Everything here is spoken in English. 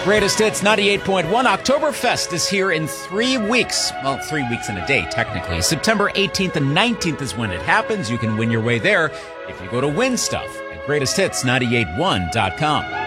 Greatest Hits 98.1. Oktoberfest is here in 3 weeks. Well, 3 weeks and a day, technically. September 18th and 19th is when it happens. You can win your way there if you go to Win Stuff at greatesthits981.com.